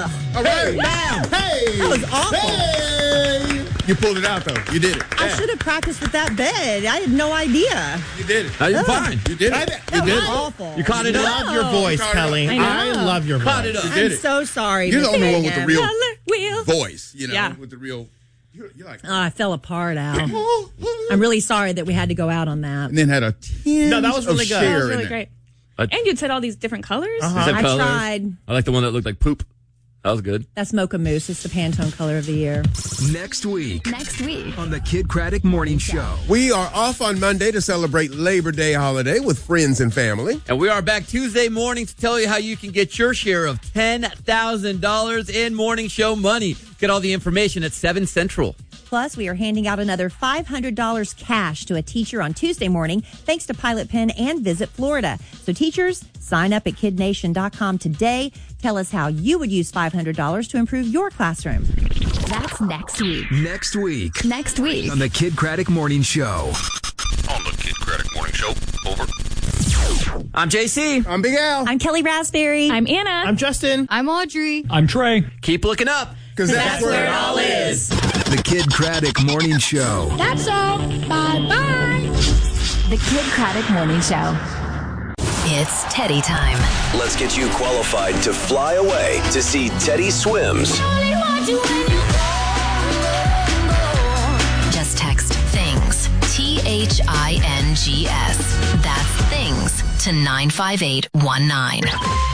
Ugh. All right. Hey, bam. Hey. That was awful. Hey. You pulled it out, though. You did it. I should have practiced with that bed. I had no idea. You did it. You're fine. You did it. That You was did it. awful. You caught it I up. love your voice, Caught it up. Kelly. I know. I love your voice. Caught it up. You did I'm it. so sorry. You're the only one with the Megan. real Color wheel. voice, you know, Yeah. with the real. You're like. Oh, I fell apart, Al. I'm really sorry that we had to go out on that. And then had a tinge No, that was really of good. Cher That was in really there. great. Uh, And you'd said all these different colors. Is that I colors? tried. I like the one that looked like poop. That was good. That's Mocha Mousse. It's the Pantone color of the year. Next week Next week. on the Kid Craddock Morning Show. We are off on Monday to celebrate Labor Day holiday with friends and family. And we are back Tuesday morning to tell you how you can get your share of $10,000 in morning show money. Get all the information at 7 Central. Plus, we are handing out another $500 cash to a teacher on Tuesday morning, thanks to Pilot Pen and Visit Florida. So teachers, sign up at kidnation.com today. Tell us how you would use $500 to improve your classroom. That's next week. Next week Next week. on the Kid Craddock Morning Show. On the Kid Craddock Morning Show. Over. I'm JC. I'm Big Al. I'm Kelly Raspberry. I'm Anna. I'm Justin. I'm Audrey. I'm Trey. Keep looking up. Because that's where it all is. The Kid Craddock Morning Show. That's all. Bye-bye. The Kid Craddock Morning Show. It's Teddy time. Let's get you qualified to fly away to see Teddy Swims. Just text THINGS, THINGS. That's THINGS to 95819.